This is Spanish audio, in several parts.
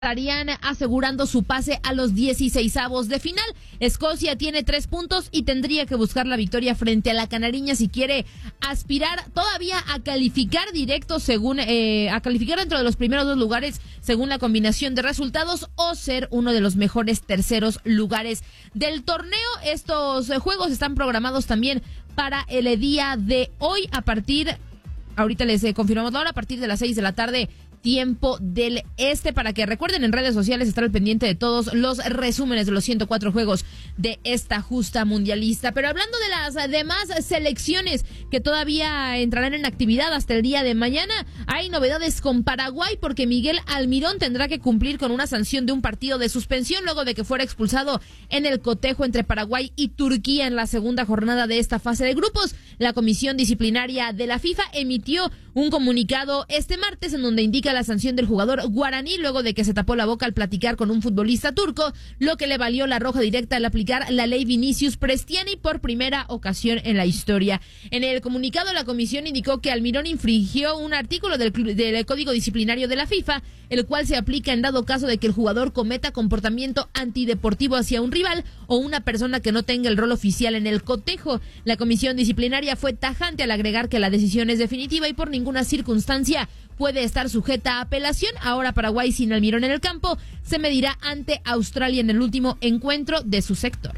estarían asegurando su pase a los 16avos de final. Escocia tiene 3 puntos y tendría que buscar la victoria frente a la Canariña si quiere aspirar todavía a calificar directo a calificar dentro de los primeros 2 lugares según la combinación de resultados o ser uno de los mejores terceros lugares del torneo. Estos juegos están programados también para el día de hoy ahorita les confirmamos la hora, a partir de las 6 de la tarde, tiempo del este, para que recuerden en redes sociales estar al pendiente de todos los resúmenes de los 104 juegos de esta justa mundialista. Pero hablando de las demás selecciones que todavía entrarán en actividad hasta el día de mañana, hay novedades con Paraguay porque Miguel Almirón tendrá que cumplir con una sanción de un partido de suspensión luego de que fuera expulsado en el cotejo entre Paraguay y Turquía en la segunda jornada de esta fase de grupos. La comisión disciplinaria de la FIFA emitió un comunicado este martes en donde indica la sanción del jugador guaraní luego de que se tapó la boca al platicar con un futbolista turco, lo que le valió la roja directa al aplicar la ley Vinicius Prestiani por primera ocasión en la historia. En el comunicado, la comisión indicó que Almirón infringió un artículo del Código Disciplinario de la FIFA, el cual se aplica en dado caso de que el jugador cometa comportamiento antideportivo hacia un rival o una persona que no tenga el rol oficial en el cotejo. La comisión disciplinaria fue tajante al agregar que la decisión es definitiva y por ninguna circunstancia puede estar sujeta a apelación. Ahora Paraguay sin Almirón en el campo se medirá ante Australia en el último encuentro de su sector.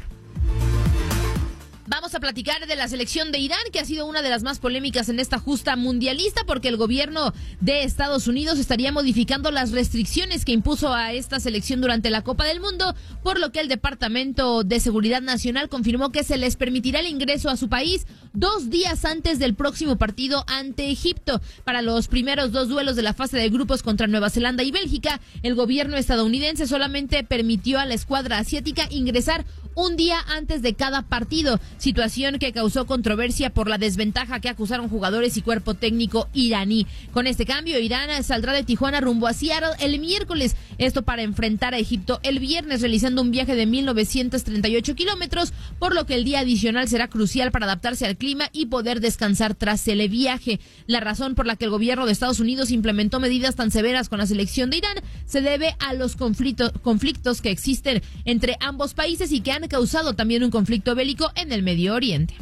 Vamos a platicar de la selección de Irán, que ha sido una de las más polémicas en esta justa mundialista, porque el gobierno de Estados Unidos estaría modificando las restricciones que impuso a esta selección durante la Copa del Mundo, por lo que el Departamento de Seguridad Nacional confirmó que se les permitirá el ingreso a su país 2 días antes del próximo partido ante Egipto. Para los primeros 2 duelos de la fase de grupos contra Nueva Zelanda y Bélgica, el gobierno estadounidense solamente permitió a la escuadra asiática ingresar un día antes de cada partido, situación que causó controversia por la desventaja que acusaron jugadores y cuerpo técnico iraní. Con este cambio, Irán saldrá de Tijuana rumbo a Seattle el miércoles, esto para enfrentar a Egipto el viernes, realizando un viaje de 1,938 kilómetros, por lo que el día adicional será crucial para adaptarse al clima y poder descansar tras el viaje. La razón por la que el gobierno de Estados Unidos implementó medidas tan severas con la selección de Irán se debe a los conflictos que existen entre ambos países y que han causado también un conflicto bélico en el Medio Oriente.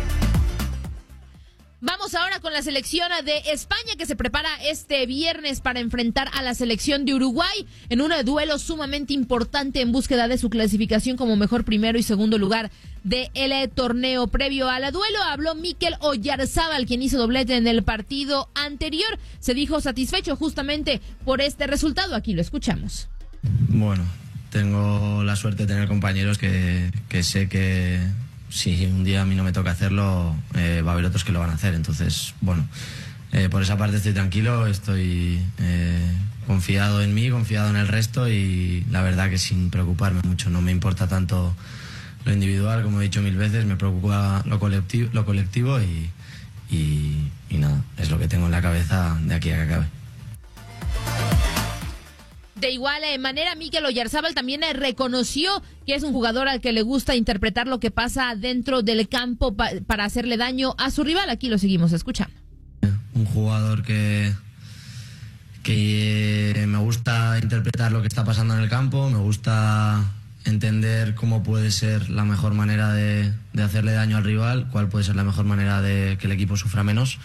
Vamos ahora con la selección de España, que se prepara este viernes para enfrentar a la selección de Uruguay en un duelo sumamente importante en búsqueda de su clasificación como mejor primero y segundo lugar del torneo. Previo al duelo habló Mikel Oyarzábal, quien hizo doblete en el partido anterior. Se dijo satisfecho justamente por este resultado. Aquí lo escuchamos. Bueno, tengo la suerte de tener compañeros que sé que si un día a mí no me toca hacerlo, va a haber otros que lo van a hacer. Entonces, bueno, por esa parte estoy tranquilo, estoy confiado en mí, confiado en el resto y la verdad que sin preocuparme mucho. No me importa tanto lo individual, como he dicho 1000 veces, me preocupa lo colectivo y nada, es lo que tengo en la cabeza de aquí a que acabe. De igual manera, Mikel Oyarzábal también reconoció que es un jugador al que le gusta interpretar lo que pasa dentro del campo para hacerle daño a su rival. Aquí lo seguimos escuchando. Un jugador que me gusta interpretar lo que está pasando en el campo, me gusta entender cómo puede ser la mejor manera de hacerle daño al rival, cuál puede ser la mejor manera de que el equipo sufra menos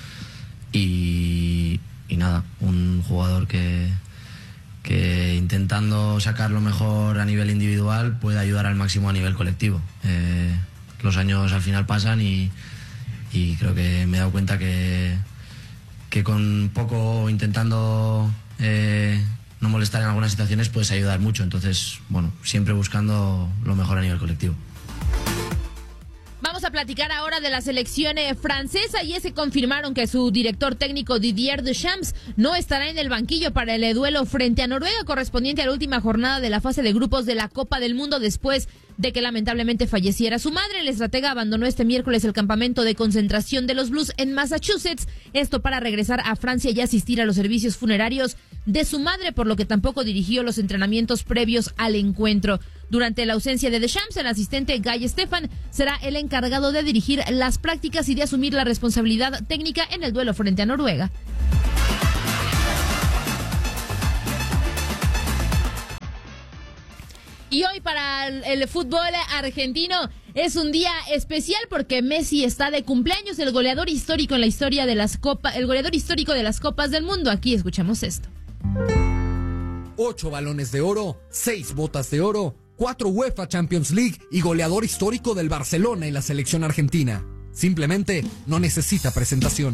y nada, un jugador que intentando sacar lo mejor a nivel individual puede ayudar al máximo a nivel colectivo. Los años al final pasan y creo que me he dado cuenta que con poco intentando no molestar en algunas situaciones puedes ayudar mucho. Entonces, bueno, siempre buscando lo mejor a nivel colectivo. Vamos a platicar ahora de la selección francesa y se confirmaron que su director técnico Didier Deschamps no estará en el banquillo para el duelo frente a Noruega correspondiente a la última jornada de la fase de grupos de la Copa del Mundo después de que lamentablemente falleciera su madre. El estratega abandonó este miércoles el campamento de concentración de los Blues en Massachusetts, esto para regresar a Francia y asistir a los servicios funerarios de su madre, por lo que tampoco dirigió los entrenamientos previos al encuentro. Durante la ausencia de Deschamps, el asistente Guy Stefan será el encargado de dirigir las prácticas y de asumir la responsabilidad técnica en el duelo frente a Noruega. Y hoy para el fútbol argentino es un día especial porque Messi está de cumpleaños, el goleador histórico en la historia de las copas, el goleador histórico de las Copas del Mundo. Aquí escuchamos esto. 8 balones de oro, 6 botas de oro, 4 UEFA Champions League y goleador histórico del Barcelona y la selección argentina. Simplemente no necesita presentación.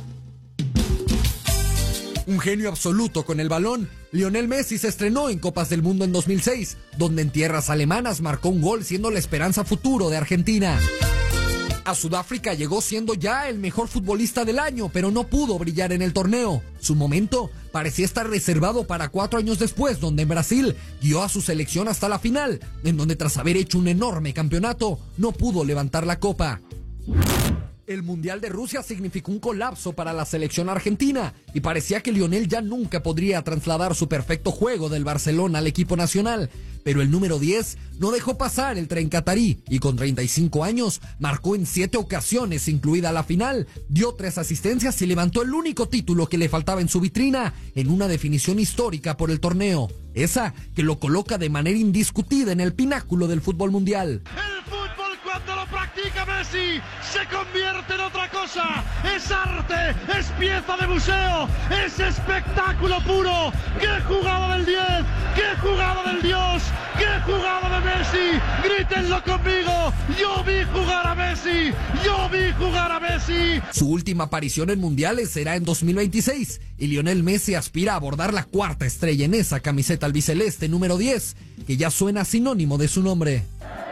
Un genio absoluto con el balón, Lionel Messi se estrenó en Copas del Mundo en 2006, donde en tierras alemanas marcó un gol siendo la esperanza futuro de Argentina. A Sudáfrica llegó siendo ya el mejor futbolista del año, pero no pudo brillar en el torneo. Su momento parecía estar reservado para 4 años después, donde en Brasil guió a su selección hasta la final, en donde tras haber hecho un enorme campeonato, no pudo levantar la copa. El Mundial de Rusia significó un colapso para la selección argentina y parecía que Lionel ya nunca podría trasladar su perfecto juego del Barcelona al equipo nacional. Pero el número 10 no dejó pasar el tren catarí y con 35 años marcó en 7 ocasiones, incluida la final, dio 3 asistencias y levantó el único título que le faltaba en su vitrina en una definición histórica por el torneo. Esa que lo coloca de manera indiscutida en el pináculo del fútbol mundial. Cuando lo practica Messi, se convierte en otra cosa. Es arte, es pieza de museo, es espectáculo puro. ¡Qué jugada del 10! ¡Qué jugada del Dios! ¡Qué jugada de Messi! ¡Grítenlo conmigo! ¡Yo vi jugar a Messi! ¡Yo vi jugar a Messi! Su última aparición en mundiales será en 2026 y Lionel Messi aspira a abordar la 4ª estrella en esa camiseta albiceleste número 10, que ya suena sinónimo de su nombre.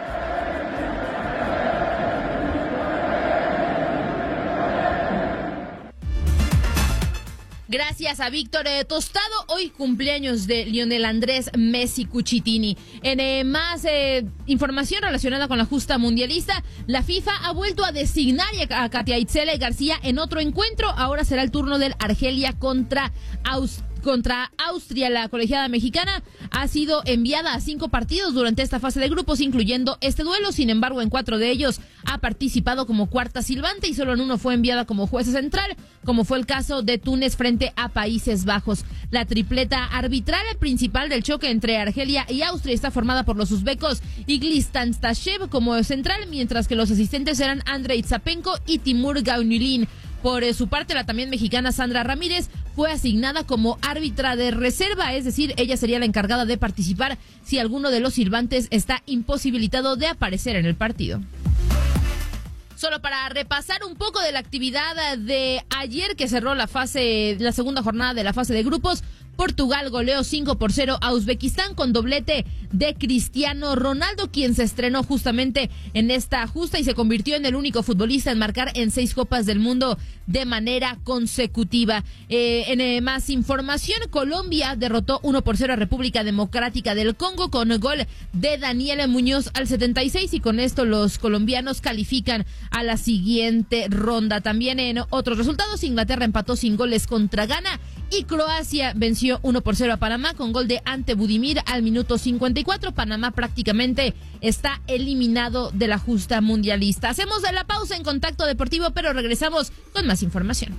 Gracias a Víctor Tostado, hoy cumpleaños de Lionel Andrés Messi Cucitini. En más información relacionada con la justa mundialista, la FIFA ha vuelto a designar a Katia Itzele García en otro encuentro. Ahora será el turno del Argelia contra Austria. La colegiada mexicana ha sido enviada a 5 partidos durante esta fase de grupos, incluyendo este duelo. Sin embargo, en 4 de ellos ha participado como cuarta silbante y solo en uno fue enviada como jueza central, como fue el caso de Túnez frente a Países Bajos. La tripleta arbitral principal del choque entre Argelia y Austria está formada por los uzbecos Iglistan Stashev como central, mientras que los asistentes eran Andrei Tsapenko y Timur Gaunulin. Por su parte, la también mexicana Sandra Ramírez fue asignada como árbitra de reserva, es decir, ella sería la encargada de participar si alguno de los silbantes está imposibilitado de aparecer en el partido. Solo para repasar un poco de la actividad de ayer que cerró la segunda jornada de la fase de grupos, Portugal goleó 5-0 a Uzbekistán con doblete de Cristiano Ronaldo, quien se estrenó justamente en esta justa y se convirtió en el único futbolista en marcar en 6 Copas del Mundo de manera consecutiva. En más información, Colombia derrotó 1-0 a República Democrática del Congo con gol de Daniel Muñoz al 76 y con esto los colombianos califican a la siguiente ronda. También en otros resultados, Inglaterra empató sin goles contra Ghana y Croacia venció 1-0 a Panamá con gol de Ante Budimir al minuto 54. Panamá prácticamente está eliminado de la justa mundialista. Hacemos la pausa en Contacto Deportivo, pero regresamos con más información.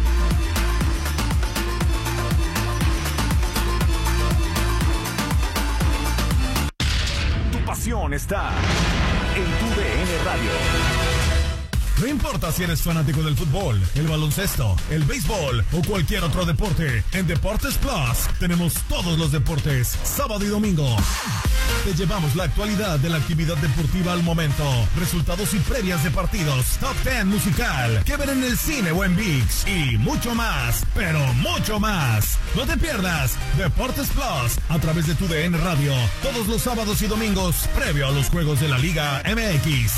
Tu pasión está en tu DN Radio. No importa si eres fanático del fútbol, el baloncesto, el béisbol o cualquier otro deporte, en Deportes Plus tenemos todos los deportes, sábado y domingo. Te llevamos la actualidad de la actividad deportiva al momento, resultados y previas de partidos, top 10 musical, que ver en el cine o en ViX y mucho más, pero mucho más. No te pierdas Deportes Plus a través de tu DN Radio, todos los sábados y domingos, previo a los juegos de la Liga MX.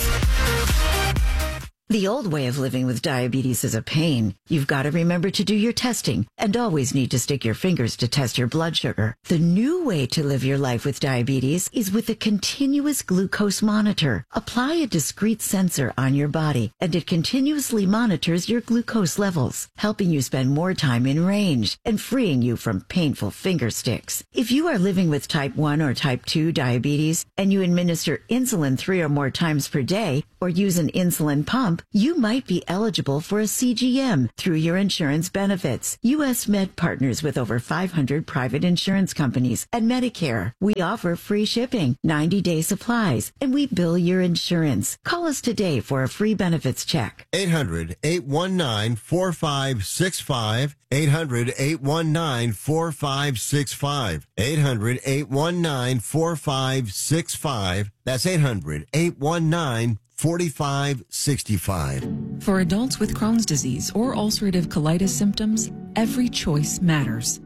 The old way of living with diabetes is a pain. You've got to remember to do your testing and always need to stick your fingers to test your blood sugar. The new way to live your life with diabetes is with a continuous glucose monitor. Apply a discrete sensor on your body and it continuously monitors your glucose levels, helping you spend more time in range and freeing you from painful finger sticks. If you are living with type 1 or type 2 diabetes and you administer insulin 3 or more times per day or use an insulin pump, you might be eligible for a CGM through your insurance benefits. U.S. Med partners with over 500 private insurance companies and Medicare. We offer free shipping, 90-day supplies, and we bill your insurance. Call us today for a free benefits check. 800-819-4565. 800-819-4565. 800-819-4565. That's 800-819-4565. For adults with Crohn's disease or ulcerative colitis symptoms, every choice matters.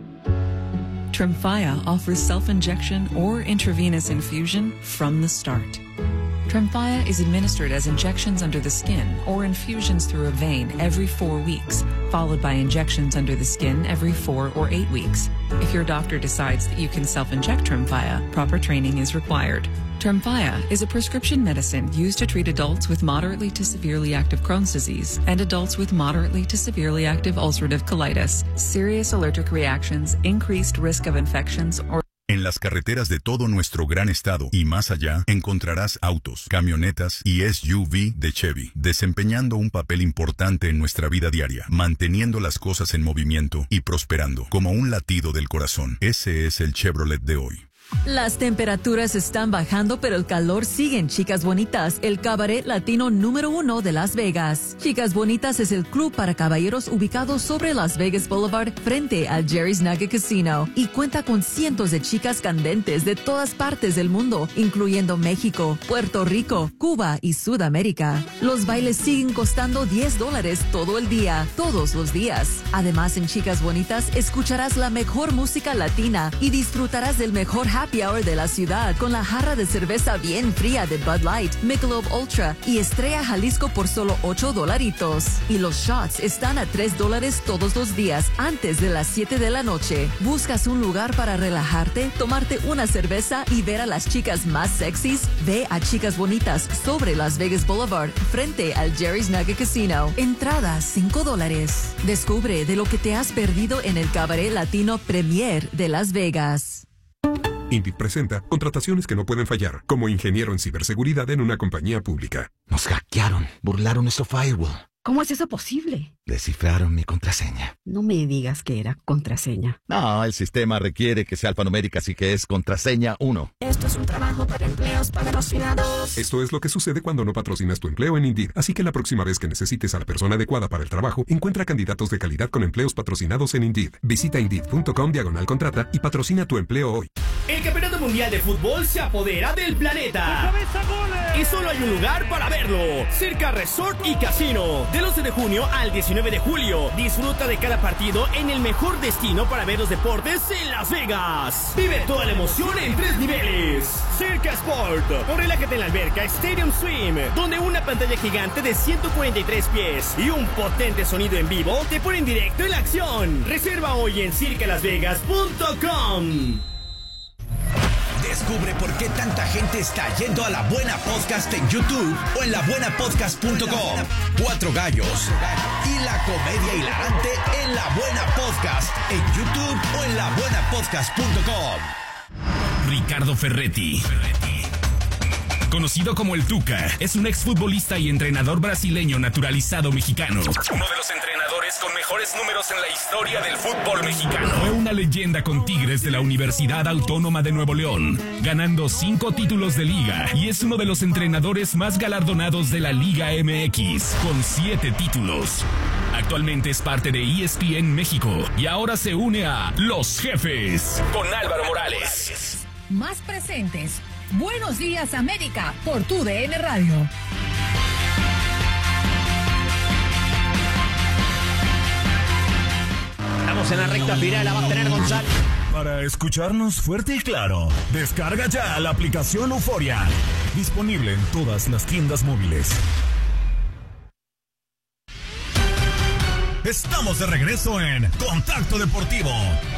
Tremfya offers self-injection or intravenous infusion from the start. Tremfya is administered as injections under the skin or infusions through a vein every 4 weeks, followed by injections under the skin every 4 or 8 weeks. If your doctor decides that you can self-inject Tremfya, proper training is required. Tremfya is a prescription medicine used to treat adults with moderately to severely active Crohn's disease and adults with moderately to severely active ulcerative colitis, serious allergic reactions, increased risk of infections, or En las carreteras de todo nuestro gran estado y más allá encontrarás autos, camionetas y SUV de Chevy, desempeñando un papel importante en nuestra vida diaria, manteniendo las cosas en movimiento y prosperando como un latido del corazón. Ese es el Chevrolet de hoy. Las temperaturas están bajando, pero el calor sigue en Chicas Bonitas, el cabaret latino número 1 de Las Vegas. Chicas Bonitas es el club para caballeros ubicado sobre Las Vegas Boulevard frente al Jerry's Nugget Casino y cuenta con cientos de chicas candentes de todas partes del mundo, incluyendo México, Puerto Rico, Cuba y Sudamérica. Los bailes siguen costando $10 todo el día, todos los días. Además, en Chicas Bonitas escucharás la mejor música latina y disfrutarás del mejor happy hour de la ciudad con la jarra de cerveza bien fría de Bud Light, Michelob Ultra y Estrella Jalisco por solo $8. Y los shots están a $3 todos los días antes de las 7 de la noche. ¿Buscas un lugar para relajarte, tomarte una cerveza y ver a las chicas más sexys? Ve a Chicas Bonitas sobre Las Vegas Boulevard frente al Jerry's Nugget Casino. Entrada $5. Descubre de lo que te has perdido en el cabaret latino Premier de Las Vegas. Indeed presenta contrataciones que no pueden fallar, como ingeniero en ciberseguridad en una compañía pública. Nos hackearon, burlaron nuestro firewall. ¿Cómo es eso posible? Descifraron mi contraseña. No me digas que era contraseña. No, el sistema requiere que sea alfanumérica, así que es contraseña 1. Esto es un trabajo para empleos patrocinados. Esto es lo que sucede cuando no patrocinas tu empleo en Indeed. Así que la próxima vez que necesites a la persona adecuada para el trabajo, encuentra candidatos de calidad con empleos patrocinados en Indeed. Visita Indeed.com/contrata y patrocina tu empleo hoy. El Campeonato Mundial de Fútbol se apodera del planeta. Y solo hay un lugar para verlo. Circa Resort y Casino. Del 11 de junio al 19 de julio. Disfruta de cada partido en el mejor destino para ver los deportes en Las Vegas. Vive toda la emoción en 3 niveles. Circa Sport. O relájate en la alberca Stadium Swim, donde una pantalla gigante de 143 pies y un potente sonido en vivo te ponen directo en la acción. Reserva hoy en circalasvegas.com. Descubre por qué tanta gente está yendo a La Buena Podcast en YouTube o en labuenapodcast.com. 4 gallos y la comedia hilarante en La Buena Podcast en YouTube o en labuenapodcast.com. Ricardo Ferretti, conocido como el Tuca, es un exfutbolista y entrenador brasileño naturalizado mexicano. Uno de los entrenadores con mejores números en la historia del fútbol mexicano. Fue una leyenda con Tigres de la Universidad Autónoma de Nuevo León, ganando 5 títulos de liga, y es uno de los entrenadores más galardonados de la Liga MX, con 7 títulos. Actualmente es parte de ESPN México y ahora se une a Los Jefes con Álvaro Morales. Más presentes. Buenos días, América, por tu DN Radio. Estamos en la recta final, la va a tener González. Para escucharnos fuerte y claro, descarga ya la aplicación Euforia. Disponible en todas las tiendas móviles. Estamos de regreso en Contacto Deportivo.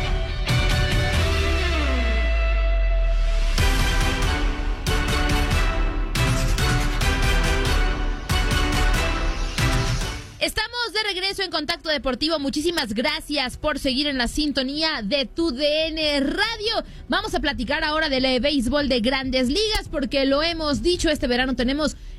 Estamos de regreso en Contacto Deportivo. Muchísimas gracias por seguir en la sintonía de tu DN Radio. Vamos a platicar ahora del béisbol de Grandes Ligas, porque lo hemos dicho, este verano tenemos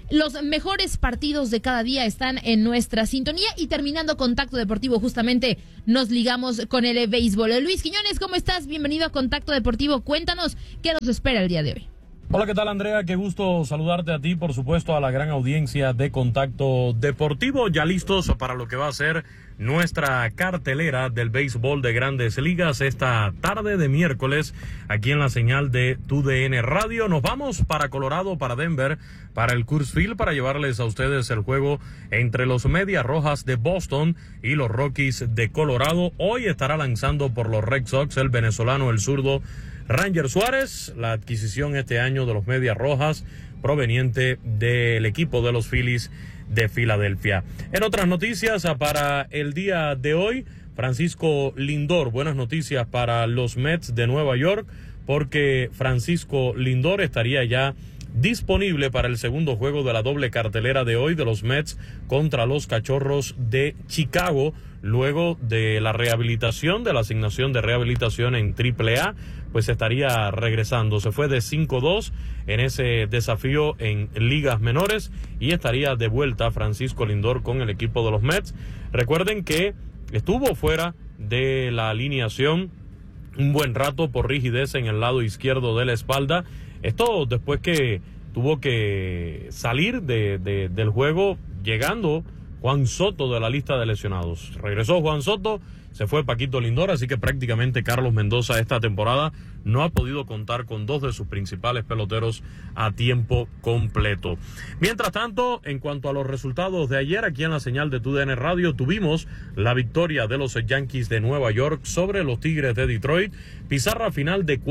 Los mejores partidos de cada día están en nuestra sintonía y terminando Contacto Deportivo justamente nos ligamos con el béisbol. Luis Quiñones, ¿cómo estás? Bienvenido a Contacto Deportivo. Cuéntanos qué nos espera el día de hoy. Hola, ¿qué tal, Andrea? Qué gusto saludarte a ti, por supuesto, a la gran audiencia de Contacto Deportivo. Ya listos para lo que va a ser nuestra cartelera del béisbol de Grandes Ligas esta tarde de miércoles aquí en la señal de TUDN Radio. Nos vamos para Colorado, para Denver, para el Coors Field, para llevarles a ustedes el juego entre los Medias Rojas de Boston y los Rockies de Colorado. Hoy estará lanzando por los Red Sox el venezolano, el zurdo Ranger Suárez, la adquisición este año de los Medias Rojas proveniente del equipo de los Phillies de Filadelfia. En otras noticias para el día de hoy, Francisco Lindor, buenas noticias para los Mets de Nueva York, porque Francisco Lindor estaría ya disponible para el segundo juego de la doble cartelera de hoy de los Mets contra los Cachorros de Chicago, luego de la rehabilitación, de la asignación de rehabilitación en AAA, pues estaría regresando. Se fue de 5-2 en ese desafío en ligas menores y estaría de vuelta Francisco Lindor con el equipo de los Mets. Recuerden que estuvo fuera de la alineación un buen rato por rigidez en el lado izquierdo de la espalda. Esto después que tuvo que salir del juego llegando Juan Soto de la lista de lesionados. Regresó Juan Soto, se fue Paquito Lindor, así que prácticamente Carlos Mendoza esta temporada no ha podido contar con dos de sus principales peloteros a tiempo completo. Mientras tanto, en cuanto a los resultados de ayer, aquí en la señal de TUDN Radio, tuvimos la victoria de los Yankees de Nueva York sobre los Tigres de Detroit. Pizarra final de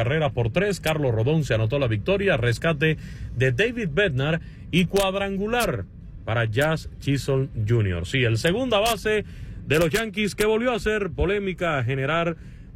4-3. Carlos Rodón se anotó la victoria, rescate de David Bednar y cuadrangular para Jazz Chisholm Jr. Sí, el segunda base de los Yankees que volvió a hacer polémica, a generar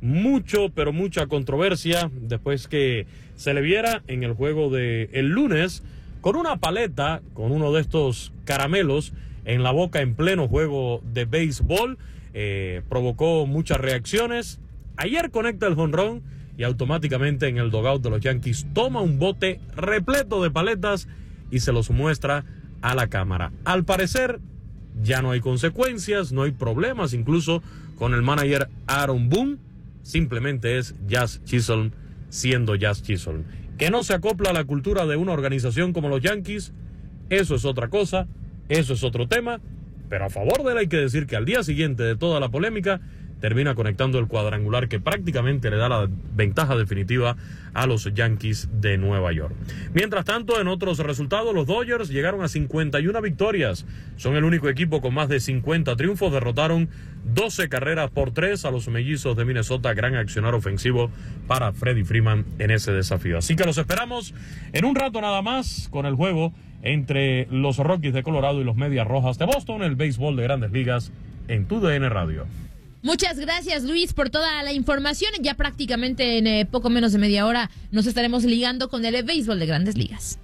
mucha controversia después que se le viera en el juego de el lunes con una paleta, con uno de estos caramelos en la boca en pleno juego de béisbol. Provocó muchas reacciones. Ayer conecta el jonrón y automáticamente en el dugout de los Yankees toma un bote repleto de paletas y se los muestra a la cámara. Al parecer ya no hay consecuencias, no hay problemas incluso con el manager Aaron Boone, simplemente es Jazz Chisholm siendo Jazz Chisholm. Que no se acopla a la cultura de una organización como los Yankees, eso es otra cosa, eso es otro tema, pero a favor de él hay que decir que al día siguiente de toda la polémica termina conectando el cuadrangular que prácticamente le da la ventaja definitiva a los Yankees de Nueva York. Mientras tanto, en otros resultados, los Dodgers llegaron a 51 victorias. Son el único equipo con más de 50 triunfos. Derrotaron 12-3 a los Mellizos de Minnesota. Gran accionar ofensivo para Freddie Freeman en ese desafío. Así que los esperamos en un rato nada más con el juego entre los Rockies de Colorado y los Medias Rojas de Boston, el béisbol de Grandes Ligas en TUDN Radio. Muchas gracias, Luis, por toda la información. Ya prácticamente en poco menos de media hora nos estaremos ligando con el béisbol de Grandes Ligas.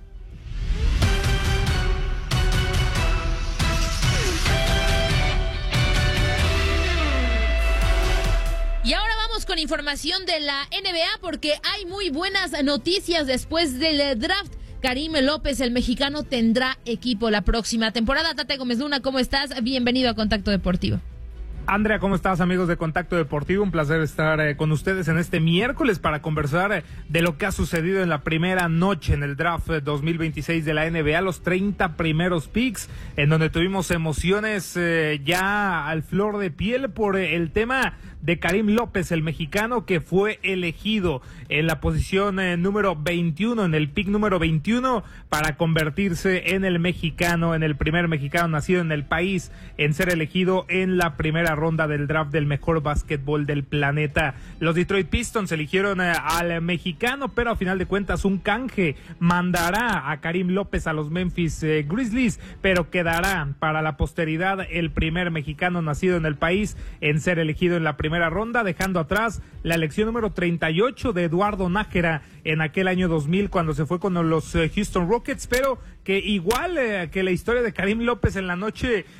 Y ahora vamos con información de la NBA porque hay muy buenas noticias después del draft. Karim López, el mexicano, tendrá equipo la próxima temporada. Tate Gómez Luna, ¿cómo estás? Bienvenido a Contacto Deportivo. Andrea, ¿cómo estás, amigos de Contacto Deportivo? Un placer estar con ustedes en este miércoles para conversar de lo que ha sucedido en la primera noche en el draft 2026 de la NBA, los 30 primeros picks, en donde tuvimos emociones ya al flor de piel por el tema de Karim López, el mexicano, que fue elegido en la posición número 21, en el pick número 21, para convertirse en el mexicano, en el primer mexicano nacido en el país en ser elegido en la primera ronda del draft del mejor básquetbol del planeta. Los Detroit Pistons eligieron al mexicano, pero a final de cuentas un canje mandará a Karim López a los Memphis Grizzlies, pero quedará para la posteridad el primer mexicano nacido en el país en ser elegido en la primera ronda, dejando atrás la elección número 38 de Eduardo Nájera en aquel año 2000 cuando se fue con los Houston Rockets, pero que igual que la historia de Karim López en la noche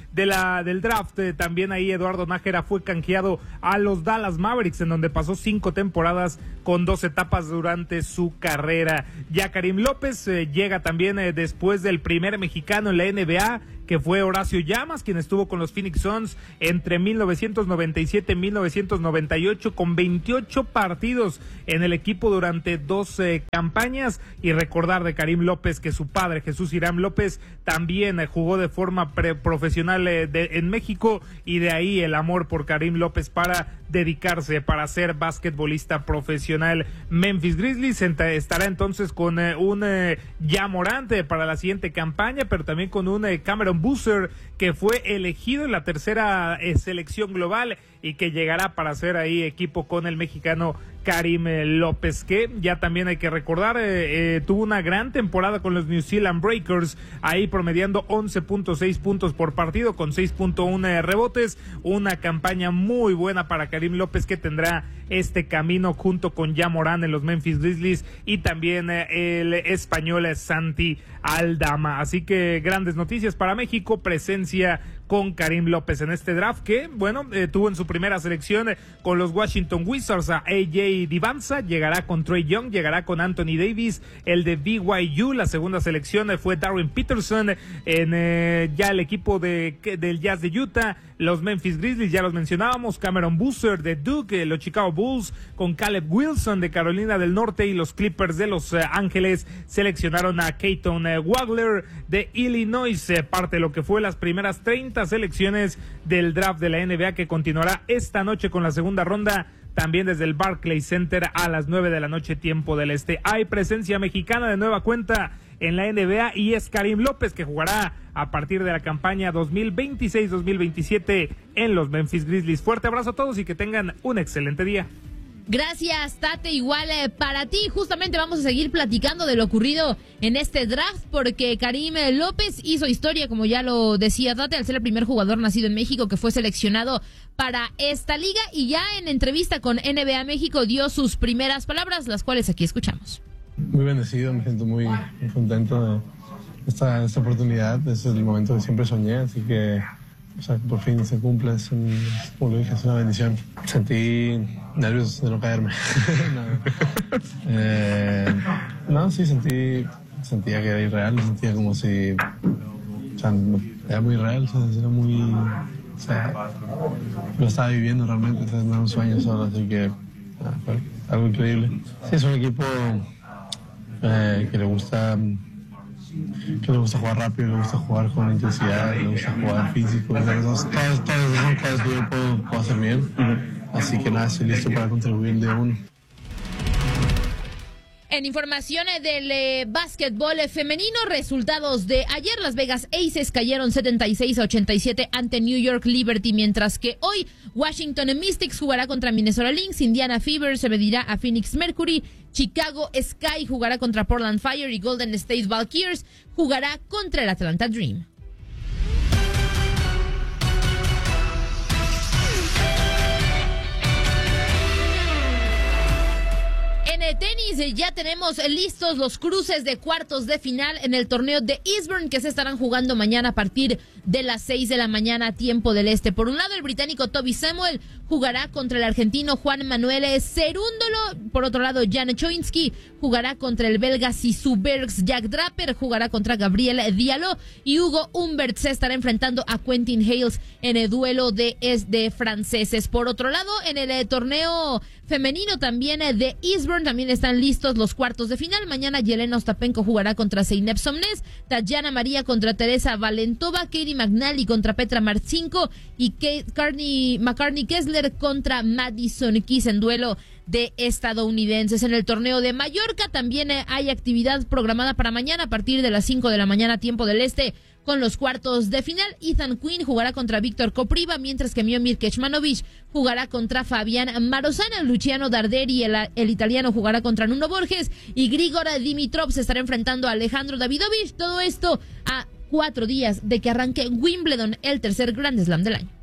del draft. También ahí Eduardo Nájera fue canjeado a los Dallas Mavericks, en donde pasó 5 temporadas con 2 etapas durante su carrera. Ya Karim López llega también después del primer mexicano en la NBA, que fue Horacio Llamas, quien estuvo con los Phoenix Suns entre 1997 y 1998, con 28 partidos en el equipo durante 12 campañas. Y recordar de Karim López que su padre, Jesús Irán López, también jugó de forma profesional en México, y de ahí el amor por Karim López para dedicarse, para ser basquetbolista profesional. Memphis Grizzlies estará entonces con un Ja Morant para la siguiente campaña, pero también con un Cameron Boozer, que fue elegido en la tercera selección global y que llegará para hacer ahí equipo con el mexicano Karim López, que ya también hay que recordar, tuvo una gran temporada con los New Zealand Breakers, ahí promediando 11.6 puntos por partido con 6.1 rebotes, una campaña muy buena para Karim López, que tendrá este camino junto con Ja Morant en los Memphis Grizzlies, y también el español Santi Aldama. Así que grandes noticias para México, presencia con Karim López en este draft, que bueno, tuvo en su primera selección con los Washington Wizards a AJ Divanza, llegará con Trae Young, llegará con Anthony Davis, el de BYU. La segunda selección fue Darren Peterson en ya el equipo del Jazz de Utah. Los Memphis Grizzlies, ya los mencionábamos, Cameron Boozer de Duke, los Chicago Bulls con Caleb Wilson de Carolina del Norte, y los Clippers de Los Ángeles seleccionaron a Keaton Wagler de Illinois, parte de lo que fue las primeras 30 selecciones del draft de la NBA, que continuará esta noche con la segunda ronda, también desde el Barclays Center a las 9 de la noche, tiempo del este. Hay presencia mexicana de nueva cuenta en la NBA, y es Karim López, que jugará a partir de la campaña 2026-2027 en los Memphis Grizzlies. Fuerte abrazo a todos y que tengan un excelente día. Gracias, Tate, igual para ti. Justamente vamos a seguir platicando de lo ocurrido en este draft, porque Karim López hizo historia, como ya lo decía Tate, al ser el primer jugador nacido en México que fue seleccionado para esta liga, y ya en entrevista con NBA México dio sus primeras palabras, las cuales aquí escuchamos. Muy bendecido, me siento muy contento de esta oportunidad. Es el momento que siempre soñé, así que por fin se cumple, como lo dije, es una bendición. Sentí nervios de no caerme. Sí, sentía que era irreal, sentía como si, era muy real, era muy, lo estaba viviendo realmente, no era un sueño solo, así que fue algo increíble. Sí, es un equipo que le gusta jugar rápido, le gusta jugar con intensidad, le gusta jugar físico. Todas son cosas que yo puedo hacer bien. Así que nada, estoy listo para contribuir de uno. En información del básquetbol femenino, resultados de ayer: Las Vegas Aces cayeron 76-87 ante New York Liberty, mientras que hoy Washington Mystics jugará contra Minnesota Lynx, Indiana Fever se medirá a Phoenix Mercury, Chicago Sky jugará contra Portland Fire y Golden State Valkyries jugará contra el Atlanta Dream. En tenis ya tenemos listos los cruces de cuartos de final en el torneo de Eastbourne, que se estarán jugando mañana a partir de las 6 de la mañana, tiempo del este. Por un lado, el británico Toby Samuel jugará contra el argentino Juan Manuel Cerúndolo. Por otro lado, Jan Choinski jugará contra el belga Sisu Bergs. Jack Draper jugará contra Gabriel Diallo, y Hugo Humbert se estará enfrentando a Quentin Hales en el duelo de franceses. Por otro lado, en el torneo femenino también de Eastbourne también están listos los cuartos de final. Mañana Yelena Ostapenko jugará contra Zeynep Somnes, Tatiana María contra Teresa Valentova, Katie McNally contra Petra Marcinko y McCartney Kessler contra Madison Keys en duelo de estadounidenses. En el torneo de Mallorca también hay actividad programada para mañana a partir de las 5 de la mañana, tiempo del este, con los cuartos de final. Ethan Quinn jugará contra Víctor Kopriva, mientras que Miomir Kecmanovic jugará contra Fabián Marozana. Luciano Darderi, el italiano, jugará contra Nuno Borges, y Grigor Dimitrov se estará enfrentando a Alejandro Davidovich. Todo esto a 4 días de que arranque Wimbledon, el tercer Grand Slam del año.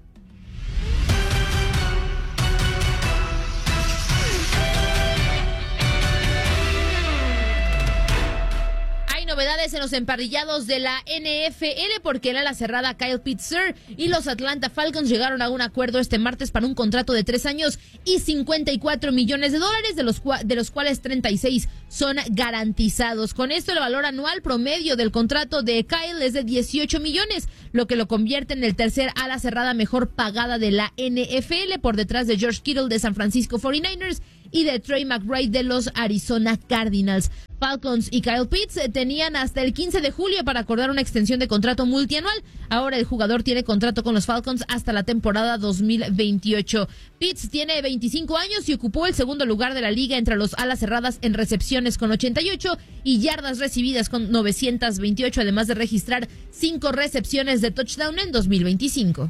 Novedades novedades en los emparrillados de la NFL porque el ala cerrada Kyle Pitts y los Atlanta Falcons llegaron a un acuerdo este martes para un contrato de 3 años y $54 millones, de los cuales 36 son garantizados. Con esto el valor anual promedio del contrato de Kyle es de 18 millones, lo que lo convierte en el tercer ala cerrada mejor pagada de la NFL, por detrás de George Kittle de San Francisco 49ers y de Trey McBride de los Arizona Cardinals. Falcons y Kyle Pitts tenían hasta el 15 de julio para acordar una extensión de contrato multianual. Ahora el jugador tiene contrato con los Falcons hasta la temporada 2028. Pitts tiene 25 años y ocupó el segundo lugar de la liga entre los alas cerradas en recepciones con 88 y yardas recibidas con 928, además de registrar 5 recepciones de touchdown en 2025.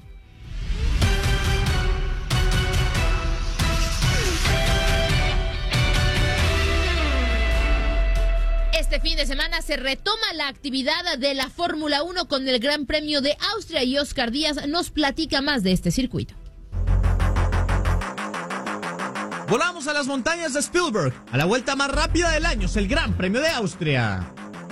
Este fin de semana se retoma la actividad de la Fórmula 1 con el Gran Premio de Austria y Oscar Díaz nos platica más de este circuito. Volamos a las montañas de Spielberg. A la vuelta más rápida del año es el Gran Premio de Austria.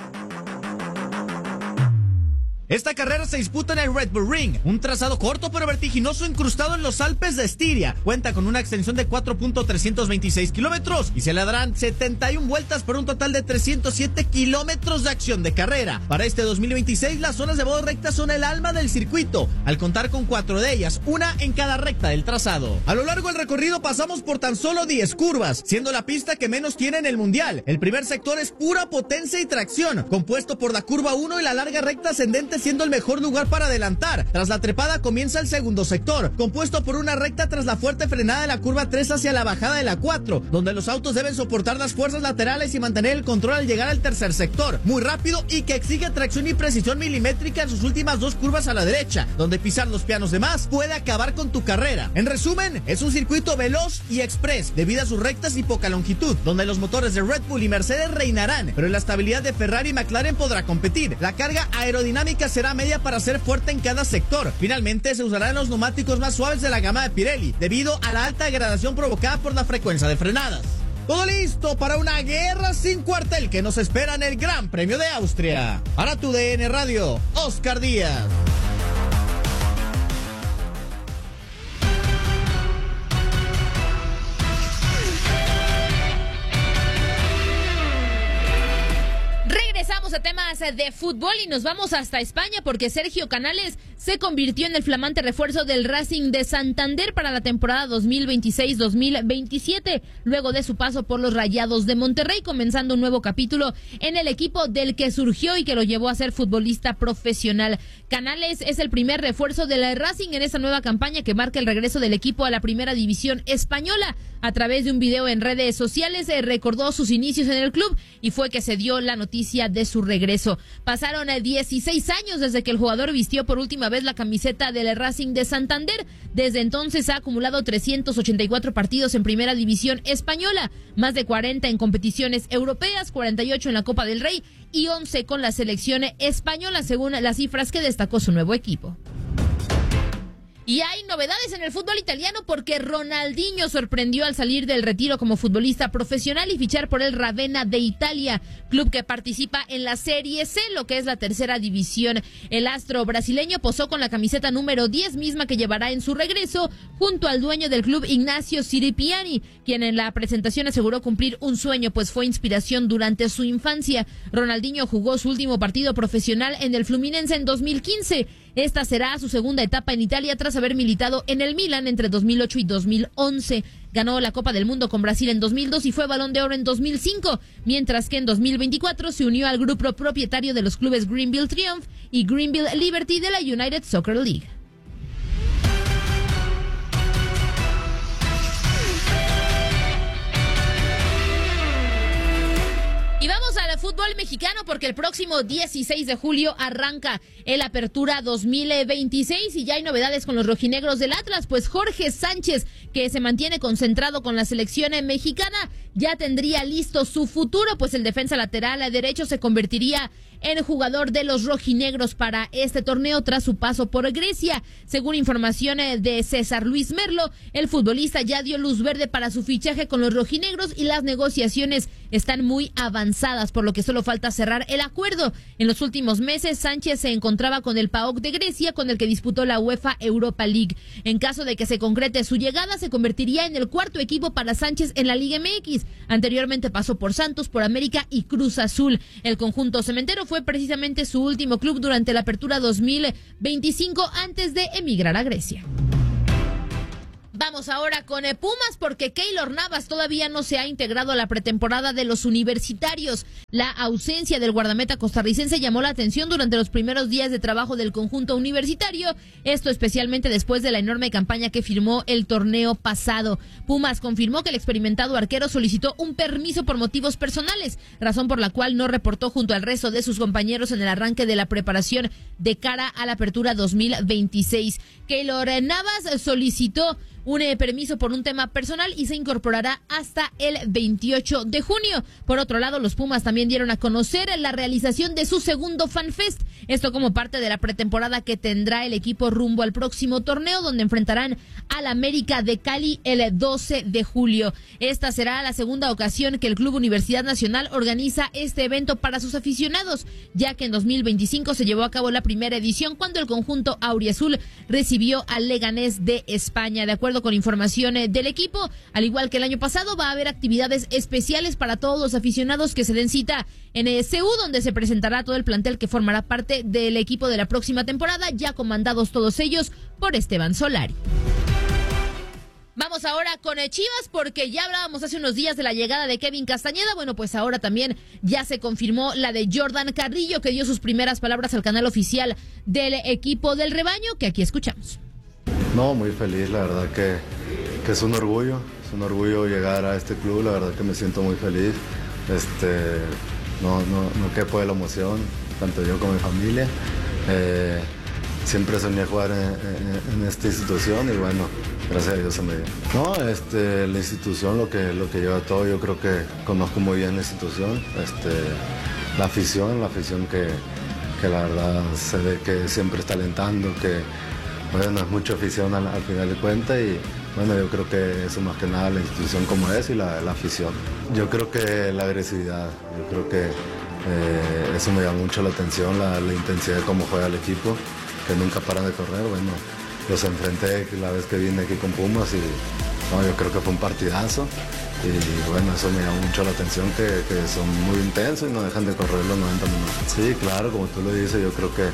Esta carrera se disputa en el Red Bull Ring, un trazado corto pero vertiginoso incrustado en los Alpes de Estiria. Cuenta con una extensión de 4.326 kilómetros y se le darán 71 vueltas por un total de 307 kilómetros de acción de carrera. Para este 2026, las zonas de modo recta son el alma del circuito, al contar con 4 de ellas, una en cada recta del trazado. A lo largo del recorrido pasamos por tan solo 10 curvas, siendo la pista que menos tiene en el mundial. El primer sector es pura potencia y tracción, compuesto por la curva 1 y la larga recta ascendente, siendo el mejor lugar para adelantar. Tras la trepada comienza el segundo sector, compuesto por una recta tras la fuerte frenada de la curva 3 hacia la bajada de la 4, donde los autos deben soportar las fuerzas laterales y mantener el control al llegar al tercer sector, muy rápido y que exige tracción y precisión milimétrica en sus últimas 2 curvas a la derecha, donde pisar los pianos de más puede acabar con tu carrera. En resumen, es un circuito veloz y express debido a sus rectas y poca longitud, donde los motores de Red Bull y Mercedes reinarán, pero la estabilidad de Ferrari y McLaren podrá competir. La carga aerodinámica será media para ser fuerte en cada sector. Finalmente se usarán los neumáticos más suaves de la gama de Pirelli, debido a la alta degradación provocada por la frecuencia de frenadas. Todo listo para una guerra sin cuartel que nos espera en el Gran Premio de Austria. Para tu DN Radio, Oscar Díaz. Regresamos a temas de fútbol y nos vamos hasta España porque Sergio Canales se convirtió en el flamante refuerzo del Racing de Santander para la temporada 2026-2027, luego de su paso por los Rayados de Monterrey, comenzando un nuevo capítulo en el equipo del que surgió y que lo llevó a ser futbolista profesional. Canales es el primer refuerzo del Racing en esta nueva campaña que marca el regreso del equipo a la primera división española. A través de un video en redes sociales recordó sus inicios en el club y fue que se dio la noticia de su regreso. Pasaron 16 años desde que el jugador vistió por última vez la camiseta del Racing de Santander. Desde entonces ha acumulado 384 partidos en primera división española, más de 40 en competiciones europeas, 48 en la Copa del Rey y 11 con la selección española, según las cifras que destacó su nuevo equipo. Y hay novedades en el fútbol italiano porque Ronaldinho sorprendió al salir del retiro como futbolista profesional y fichar por el Ravenna de Italia, club que participa en la Serie C, lo que es la tercera división. El astro brasileño posó con la camiseta número 10, misma que llevará en su regreso, junto al dueño del club, Ignacio Siripiani, quien en la presentación aseguró cumplir un sueño, pues fue inspiración durante su infancia. Ronaldinho jugó su último partido profesional en el Fluminense en 2015. Esta será su segunda etapa en Italia tras haber militado en el Milan entre 2008 y 2011. Ganó la Copa del Mundo con Brasil en 2002 y fue Balón de Oro en 2005, mientras que en 2024 se unió al grupo propietario de los clubes Greenville Triumph y Greenville Liberty de la United Soccer League. Y vamos al fútbol mexicano porque el próximo 16 de julio arranca el Apertura 2026 y ya hay novedades con los rojinegros del Atlas, pues Jorge Sánchez, que se mantiene concentrado con la selección mexicana, ya tendría listo su futuro, pues el defensa lateral derecho se convertiría en jugador de los rojinegros para este torneo tras su paso por Grecia. Según información de César Luis Merlo, el futbolista ya dio luz verde para su fichaje con los rojinegros y las negociaciones están muy avanzadas avanzadas, por lo que solo falta cerrar el acuerdo. En los últimos meses, Sánchez se encontraba con el PAOK de Grecia, con el que disputó la UEFA Europa League. En caso de que se concrete su llegada, se convertiría en el cuarto equipo para Sánchez en la Liga MX. Anteriormente pasó por Santos, por América y Cruz Azul. El conjunto cementero fue precisamente su último club durante la apertura 2025 antes de emigrar a Grecia. Vamos ahora con Pumas, porque Keylor Navas todavía no se ha integrado a la pretemporada de los universitarios. La ausencia del guardameta costarricense llamó la atención durante los primeros días de trabajo del conjunto universitario, esto especialmente después de la enorme campaña que firmó el torneo pasado. Pumas confirmó que el experimentado arquero solicitó un permiso por motivos personales, razón por la cual no reportó junto al resto de sus compañeros en el arranque de la preparación de cara a la apertura 2026. Keylor Navas solicitó un permiso por un tema personal y se incorporará hasta el 28 de junio. Por otro lado, los Pumas también dieron a conocer la realización de su segundo FanFest, esto como parte de la pretemporada que tendrá el equipo rumbo al próximo torneo, donde enfrentarán al América de Cali el 12 de julio. Esta será la segunda ocasión que el Club Universidad Nacional organiza este evento para sus aficionados, ya que en 2025 se llevó a cabo la primera edición cuando el conjunto auriazul recibió al Leganés de España. De acuerdo con información del equipo, al igual que el año pasado, va a haber actividades especiales para todos los aficionados que se den cita en CU, donde se presentará todo el plantel que formará parte del equipo de la próxima temporada, ya comandados todos ellos por Esteban Solari. Vamos ahora con Chivas, porque ya hablábamos hace unos días de la llegada de Kevin Castañeda. Bueno, pues ahora también ya se confirmó la de Jordan Carrillo, que dio sus primeras palabras al canal oficial del equipo del rebaño, que aquí escuchamos. No, muy feliz, la verdad que es un orgullo llegar a este club, la verdad que me siento muy feliz, no quepo de la emoción, tanto yo como mi familia, siempre soñé jugar en esta institución y bueno, gracias a Dios se me dio. No, la institución, lo que lleva todo, yo creo que conozco muy bien la institución, la afición que la verdad se ve que siempre está alentando, que bueno, es mucha afición al final de cuentas y bueno, yo creo que eso más que nada la institución como es y la afición. Yo creo que la agresividad, yo creo que eso me llama mucho la atención, la intensidad de cómo juega el equipo, que nunca paran de correr. Bueno, los enfrenté la vez que vine aquí con Pumas y no, yo creo que fue un partidazo y bueno, eso me llama mucho la atención, que son muy intensos y no dejan de correr los 90 minutos. Sí, claro, como tú lo dices, yo creo que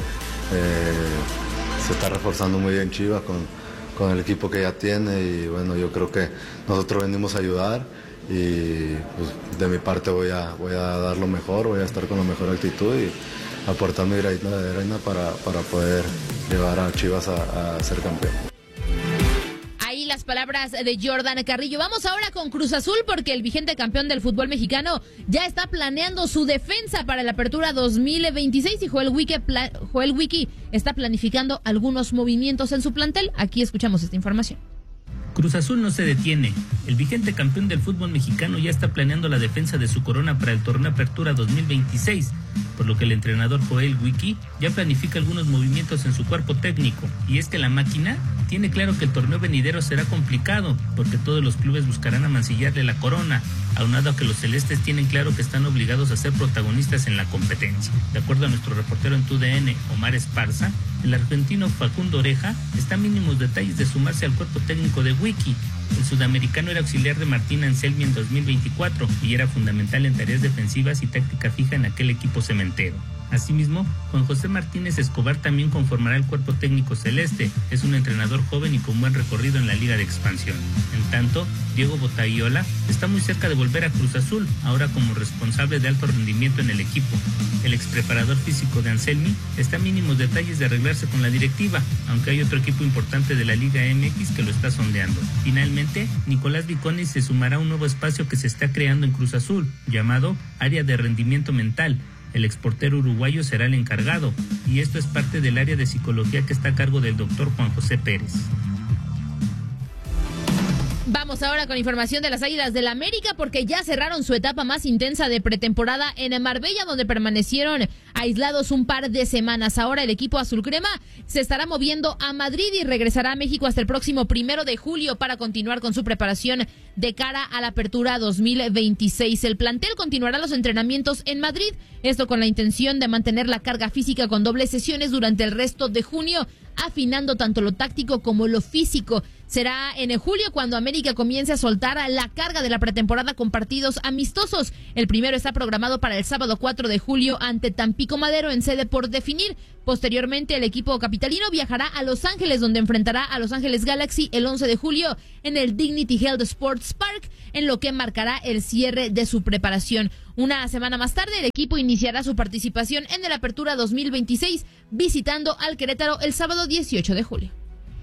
se está reforzando muy bien Chivas con el equipo que ya tiene y bueno, yo creo que nosotros venimos a ayudar y pues, de mi parte voy a dar lo mejor, voy a estar con la mejor actitud y aportar mi granito de arena para poder llevar a Chivas a ser campeón. Las palabras de Jordan Carrillo. Vamos ahora con Cruz Azul, porque el vigente campeón del fútbol mexicano ya está planeando su defensa para la apertura 2026 y Joel Wiki está planificando algunos movimientos en su plantel. Aquí escuchamos esta información. Cruz Azul no se detiene. El vigente campeón del fútbol mexicano ya está planeando la defensa de su corona para el torneo Apertura 2026, por lo que el entrenador Joel Wiki ya planifica algunos movimientos en su cuerpo técnico. Y es que la máquina tiene claro que el torneo venidero será complicado, porque todos los clubes buscarán amancillarle la corona, aunado a que los celestes tienen claro que están obligados a ser protagonistas en la competencia. De acuerdo a nuestro reportero en TUDN, Omar Esparza, el argentino Facundo Oreja está a mínimos detalles de sumarse al cuerpo técnico de Wiki. El sudamericano era auxiliar de Martín Anselmi en 2024 y era fundamental en tareas defensivas y táctica fija en aquel equipo cementero. Asimismo, Juan José Martínez Escobar también conformará el cuerpo técnico celeste. Es un entrenador joven y con buen recorrido en la Liga de Expansión. En tanto, Diego Botaiola está muy cerca de volver a Cruz Azul, ahora como responsable de alto rendimiento en el equipo. El expreparador físico de Anselmi está a mínimos detalles de arreglarse con la directiva, aunque hay otro equipo importante de la Liga MX que lo está sondeando. Finalmente, Nicolás Viconi se sumará a un nuevo espacio que se está creando en Cruz Azul, llamado Área de Rendimiento Mental. El exportero uruguayo será el encargado, y esto es parte del área de psicología que está a cargo del doctor Juan José Pérez. Vamos ahora con información de las Águilas del América porque ya cerraron su etapa más intensa de pretemporada en Marbella, donde permanecieron aislados un par de semanas. Ahora el equipo azul crema se estará moviendo a Madrid y regresará a México hasta el próximo 1 de julio para continuar con su preparación de cara a la apertura 2026. El plantel continuará los entrenamientos en Madrid, esto con la intención de mantener la carga física con dobles sesiones durante el resto de junio, afinando tanto lo táctico como lo físico. Será en julio cuando América comience a soltar la carga de la pretemporada con partidos amistosos. El primero está programado para el sábado 4 de julio ante Tampico Madero en sede por definir. Posteriormente, el equipo capitalino viajará a Los Ángeles, donde enfrentará a Los Ángeles Galaxy el 11 de julio en el Dignity Health Sports Park, en lo que marcará el cierre de su preparación. Una semana más tarde, el equipo iniciará su participación en la Apertura 2026, visitando al Querétaro el sábado 18 de julio.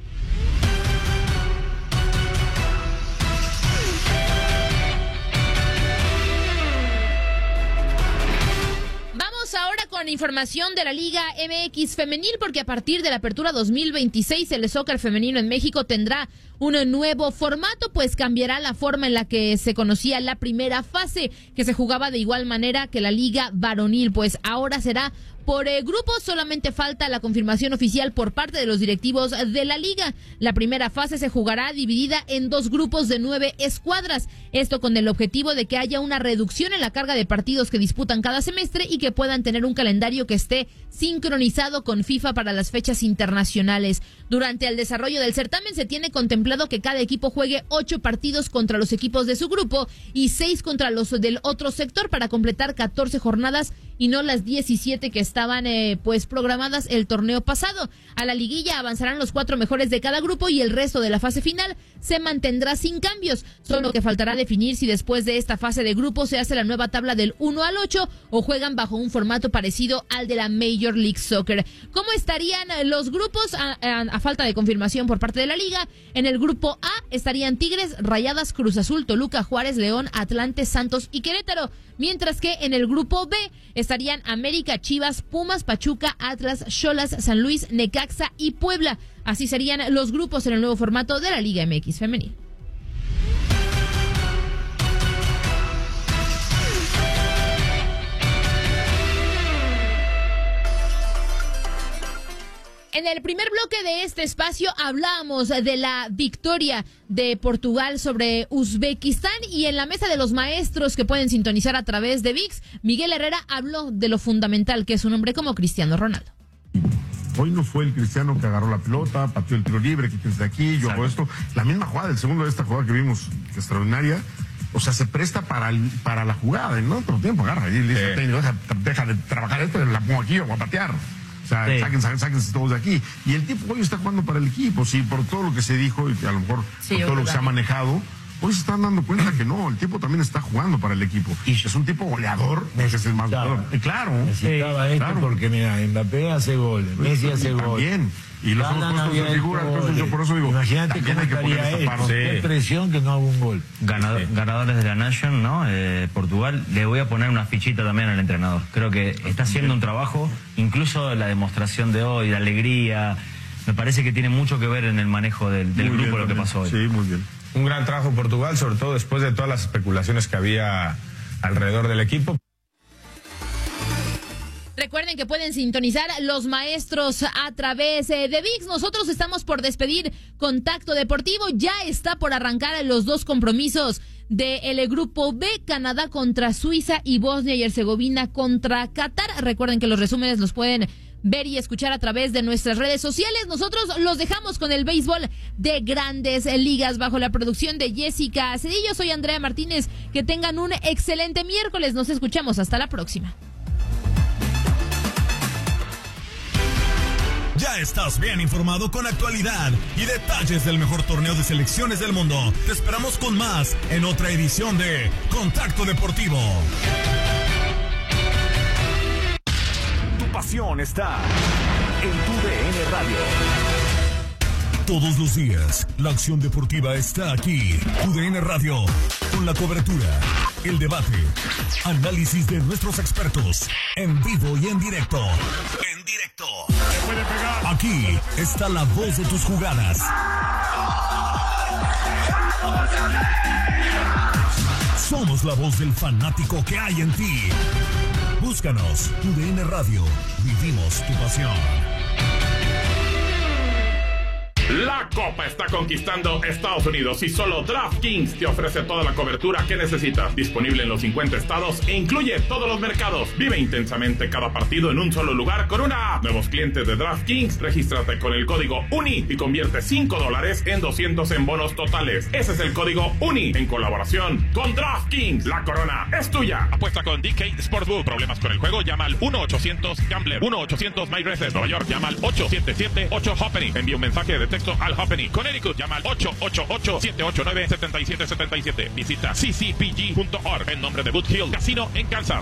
Ahora con información de la Liga MX femenil, porque a partir de la apertura 2026 el soccer femenino en México tendrá un nuevo formato, pues cambiará la forma en la que se conocía la primera fase, que se jugaba de igual manera que la Liga varonil, pues ahora será por grupos. Solamente falta la confirmación oficial por parte de los directivos de la liga. La primera fase se jugará dividida en 2 grupos de 9 escuadras. Esto con el objetivo de que haya una reducción en la carga de partidos que disputan cada semestre y que puedan tener un calendario que esté sincronizado con FIFA para las fechas internacionales. Durante el desarrollo del certamen se tiene contemplado que cada equipo juegue 8 partidos contra los equipos de su grupo y 6 contra los del otro sector para completar 14 jornadas y no las 17 que estaban pues programadas el torneo pasado. A la liguilla avanzarán los 4 mejores de cada grupo y el resto de la fase final se mantendrá sin cambios. Solo que faltará definir si después de esta fase de grupos se hace la nueva tabla del 1 al 8 o juegan bajo un formato parecido al de la Major League Soccer. ¿Cómo estarían los grupos a falta de confirmación por parte de la liga? En el grupo A estarían Tigres, Rayadas, Cruz Azul, Toluca, Juárez, León, Atlante, Santos y Querétaro. Mientras que en el grupo B estarían América, Chivas, Pumas, Pachuca, Atlas, Xolas, San Luis, Necaxa y Puebla. Así serían los grupos en el nuevo formato de la Liga MX femenil. En el primer bloque de este espacio hablábamos de la victoria de Portugal sobre Uzbekistán y en la mesa de los maestros que pueden sintonizar a través de ViX, Miguel Herrera habló de lo fundamental que es un hombre como Cristiano Ronaldo. Hoy no fue el Cristiano que agarró la pelota, pateó el tiro libre, quítense de aquí, yo hago esto. La misma jugada, el segundo de esta jugada que vimos, extraordinaria, o sea, se presta para la jugada, ¿no? Todo el tiempo agarra y dice, deja de trabajar esto, la pongo aquí, o voy a patear. O sea, sáquense todos de aquí. Y el tipo hoy está jugando para el equipo, sí, por todo lo que se dijo y a lo mejor por todo lo que se ha manejado. Hoy se están dando cuenta que no, el tipo también está jugando para el equipo. Y es un tipo goleador, ese es el más goleador. Claro. Necesitaba esto porque, mira, Mbappé hace goles, Messi hace goles. Bien. Y los otros puestos de figura, entonces yo por eso digo, imagínate cómo hay que poner esta parte. Qué presión que no haga un gol. Ganadores de la Nation, ¿no? Portugal, le voy a poner una fichita también al entrenador. Creo que está haciendo un trabajo, incluso la demostración de hoy, la alegría, me parece que tiene mucho que ver en el manejo del grupo bien, lo que pasó hoy. Sí, muy bien. Un gran trabajo Portugal, sobre todo después de todas las especulaciones que había alrededor del equipo. Recuerden que pueden sintonizar los maestros a través de ViX. Nosotros estamos por despedir Contacto Deportivo. Ya está por arrancar los 2 compromisos del grupo B, Canadá contra Suiza y Bosnia y Herzegovina contra Qatar. Recuerden que los resúmenes los pueden ver y escuchar a través de nuestras redes sociales. Nosotros los dejamos con el béisbol de Grandes Ligas bajo la producción de Jessica Cedillo. Soy Andrea Martínez. Que tengan un excelente miércoles. Nos escuchamos. Hasta la próxima. Ya estás bien informado con actualidad y detalles del mejor torneo de selecciones del mundo. Te esperamos con más en otra edición de Contacto Deportivo. Tu pasión está en tu DN Radio. Todos los días, la acción deportiva está aquí. TUDN Radio, con la cobertura, el debate, análisis de nuestros expertos, en vivo y en directo. Aquí está la voz de tus jugadas. Somos la voz del fanático que hay en ti. Búscanos, TUDN Radio. Vivimos tu pasión. La Copa está conquistando Estados Unidos y solo DraftKings te ofrece toda la cobertura que necesitas. Disponible en los 50 estados e incluye todos los mercados. Vive intensamente cada partido en un solo lugar con una app. Nuevos clientes de DraftKings, regístrate con el código UNI y convierte $5 en 200 en bonos totales. Ese es el código UNI en colaboración con DraftKings. La corona es tuya. Apuesta con DK Sportsbook. ¿Problemas con el juego? Llama al 1-800-GAMBLER. 1-800-MyRaces. Nueva York, llama al 877-8-HOPPENY. Envía un mensaje de texto al Hoppenny. Connecticut, llama al 888-789-7777. Visita ccpg.org en nombre de Boot Hill Casino en Kansas.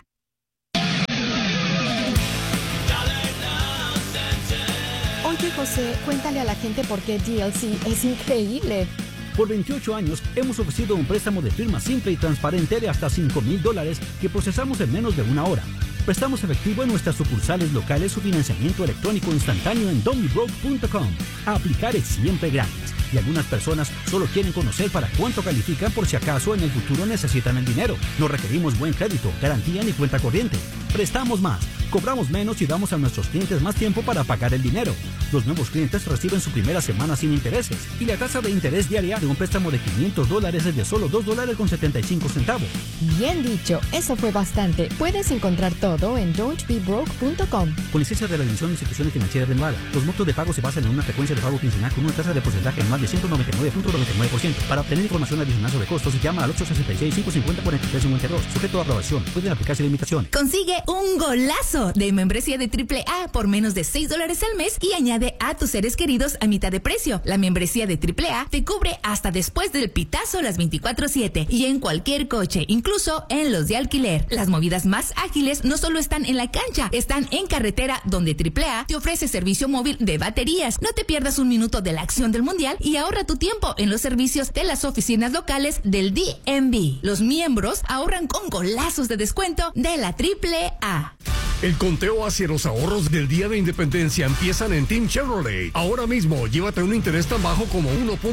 Oye, José, cuéntale a la gente por qué DLC es increíble. Por 28 años hemos ofrecido un préstamo de firma simple y transparente de hasta $5,000 que procesamos en menos de una hora. Prestamos efectivo en nuestras sucursales locales o financiamiento electrónico instantáneo en don'tbebroke.com. Aplicar es siempre gratis y algunas personas solo quieren conocer para cuánto califican por si acaso en el futuro necesitan el dinero. No requerimos buen crédito, garantía ni cuenta corriente. Prestamos más, cobramos menos y damos a nuestros clientes más tiempo para pagar el dinero. Los nuevos clientes reciben su primera semana sin intereses y la tasa de interés diaria de un préstamo de $500 es de solo $2.75. Bien dicho, eso fue bastante. Puedes encontrar todo en don'tbebroke.com. Con licencia de la División de Instituciones Financieras de Nevada, los montos de pago se basan en una frecuencia de pago quincenal con una tasa de porcentaje anual de 199.99%. Para obtener información adicional sobre costos, llama al 866-550-4352. Sujeto a aprobación. Pueden aplicarse limitaciones. Consigue un golazo de membresía de AAA por menos de $6 al mes y añade a tus seres queridos a mitad de precio. La membresía de AAA te cubre hasta después del pitazo las 24/7 y en cualquier coche, incluso en los de alquiler. Las movidas más ágiles no solo están en la cancha, están en carretera, donde AAA te ofrece servicio móvil de baterías. No te pierdas un minuto de la acción del mundial y ahorra tu tiempo en los servicios de las oficinas locales del DMV. Los miembros ahorran con golazos de descuento de la AAA. El conteo hacia los ahorros del Día de Independencia empiezan en Team Chevrolet. Ahora mismo, llévate un interés tan bajo como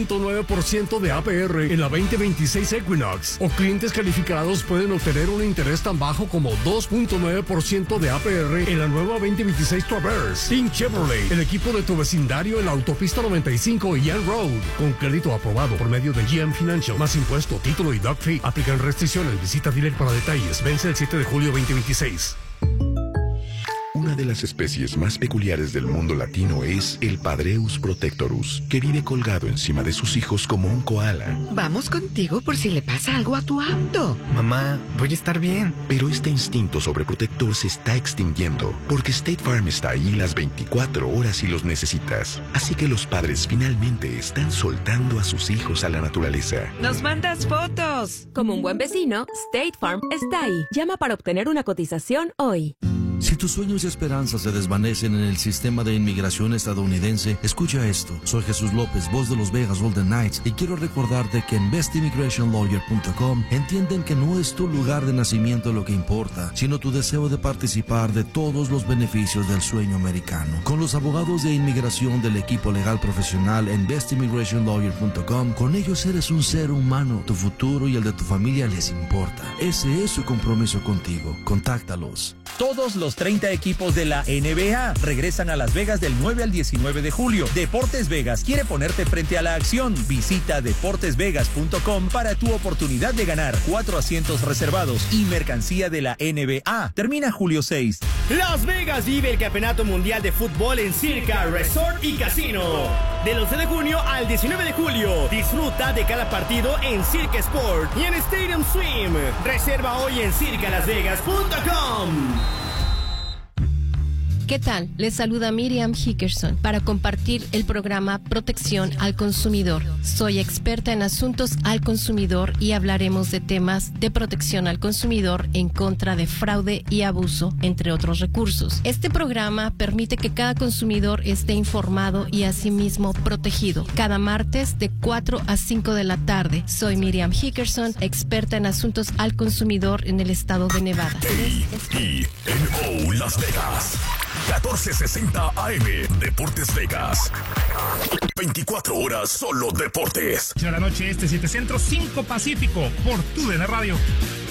1.9% de APR en la 2026 Equinox. O clientes calificados pueden obtener un interés tan bajo como 2.9% de APR en la nueva 2026 Traverse. Team Chevrolet, el equipo de tu vecindario en la autopista 95 y Young Road. Con crédito aprobado por medio de GM Financial. Más impuesto, título y doc fee. Aplican restricciones. Visita dealer para detalles. Vence el 7 de julio 2026. Una de las especies más peculiares del mundo latino es el Padreus protectorus, que vive colgado encima de sus hijos como un koala. Vamos contigo por si le pasa algo a tu auto. Mamá, voy a estar bien. Pero este instinto sobreprotector se está extinguiendo, porque State Farm está ahí las 24 horas si los necesitas. Así que los padres finalmente están soltando a sus hijos a la naturaleza. ¡Nos mandas fotos! Como un buen vecino, State Farm está ahí. Llama para obtener una cotización hoy. Si tus sueños y esperanzas se desvanecen en el sistema de inmigración estadounidense, escucha esto. Soy Jesús López, voz de los Vegas Golden Knights, y quiero recordarte que en bestimmigrationlawyer.com entienden que no es tu lugar de nacimiento lo que importa, sino tu deseo de participar de todos los beneficios del sueño americano. Con los abogados de inmigración del equipo legal profesional en bestimmigrationlawyer.com, con ellos eres un ser humano. Tu futuro y el de tu familia les importa. Ese es su compromiso contigo. Contáctalos. Todos los 30 equipos de la NBA regresan a Las Vegas del 9 al 19 de julio. Deportes Vegas quiere ponerte frente a la acción. Visita deportesvegas.com para tu oportunidad de ganar 4 asientos reservados y mercancía de la NBA. Termina julio 6. Las Vegas vive el Campeonato Mundial de Fútbol en Circa Resort y Casino. Del 11 de junio al 19 de julio. Disfruta de cada partido en Circa Sport y en Stadium Swim. Reserva hoy en circalasvegas.com. ¿Qué tal? Les saluda Miriam Hickerson para compartir el programa Protección al Consumidor. Soy experta en asuntos al consumidor y hablaremos de temas de protección al consumidor en contra de fraude y abuso, entre otros recursos. Este programa permite que cada consumidor esté informado y asimismo protegido. Cada martes de 4 a 5 de la tarde. Soy Miriam Hickerson, experta en asuntos al consumidor en el estado de Nevada. KENO Las Vegas. 1460 AM, Deportes Vegas. 24 horas solo deportes. De la noche 7 Centro, 5 Pacífico, por TUDN Radio.